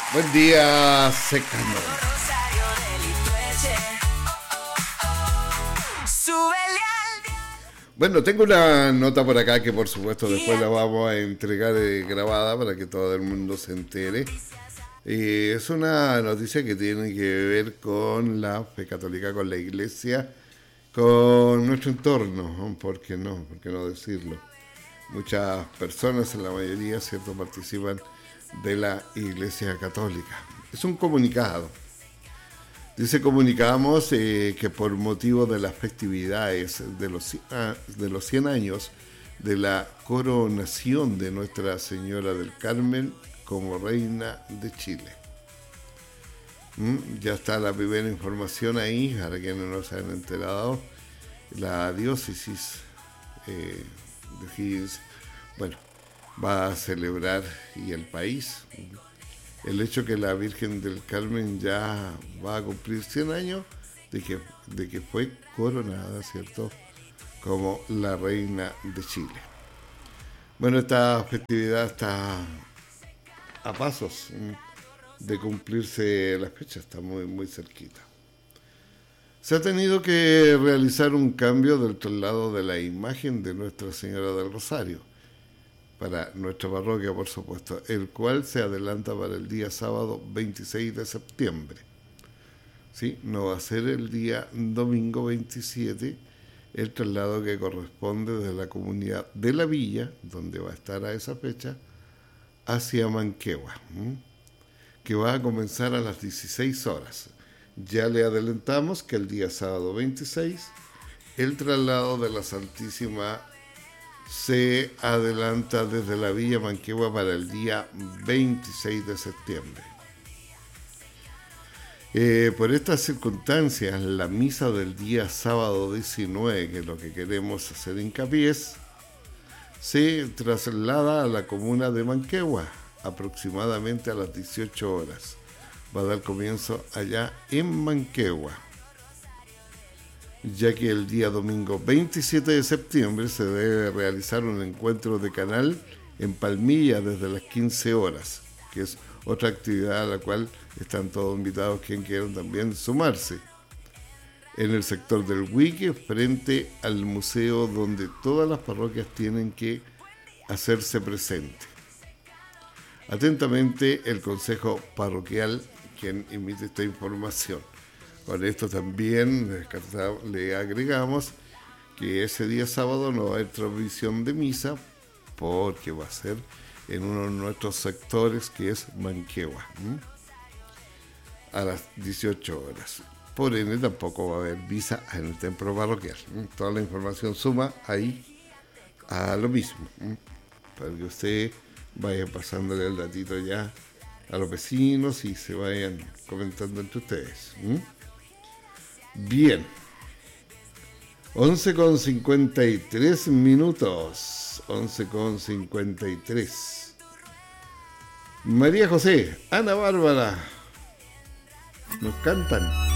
Buen día, secando. Bueno, tengo una nota por acá que por supuesto después la vamos a entregar grabada para que todo el mundo se entere. Es una noticia que tiene que ver con la fe católica, con la iglesia, con nuestro entorno, ¿no? ¿Por qué no? ¿Por qué no decirlo? Muchas personas, en la mayoría, ¿cierto?, participan de la iglesia católica. Es un comunicado. Dice, comunicamos que por motivo de las festividades de los 100 años de la coronación de Nuestra Señora del Carmen como Reina de Chile. Ya está la primera información ahí, para quienes no se han enterado. La diócesis de Higgins, bueno, va a celebrar, y el país, el hecho que la Virgen del Carmen ya va a cumplir 100 años de que fue coronada, ¿cierto?, como la Reina de Chile. Bueno, esta festividad está a pasos de cumplirse la fecha, está muy, muy cerquita. Se ha tenido que realizar un cambio del traslado de la imagen de Nuestra Señora del Rosario para nuestra parroquia, por supuesto, el cual se adelanta para el día sábado 26 de septiembre. ¿Sí? No va a ser el día domingo 27 el traslado que corresponde desde la comunidad de la villa, donde va a estar a esa fecha, hacia Manquehue, que va a comenzar a las 16 horas. Ya le adelantamos que el día sábado 26 el traslado de la Santísima se adelanta desde la Villa Manquehue para el día 26 de septiembre. Por estas circunstancias, la misa del día sábado 19, que es lo que queremos hacer hincapié, se traslada a la comuna de Manquehue aproximadamente a las 18 horas. Va a dar comienzo allá en Manquehue, ya que el día domingo 27 de septiembre se debe realizar un encuentro de canal en Palmilla desde las 15 horas, que es otra actividad a la cual están todos invitados quien quieran también sumarse, en el sector del Huique, frente al museo donde todas las parroquias tienen que hacerse presentes. Atentamente, el Consejo Parroquial, quien emite esta información. Con esto también le agregamos que ese día sábado no va a haber transmisión de misa, porque va a ser en uno de nuestros sectores, que es Manquehue, a las 18 horas. Por ende, tampoco va a haber misa en el templo parroquial. Toda la información suma ahí a lo mismo, para que usted vaya pasándole el datito ya a los vecinos y se vayan comentando entre ustedes. Bien, 11:53 minutos, 11:53. María José, Ana Bárbara, nos cantan